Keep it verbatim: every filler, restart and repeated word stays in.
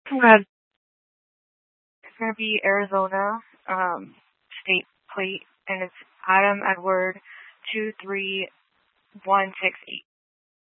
Uh, it's gonna be Arizona, um, state plate, and it's Adam Edward two three one six eight.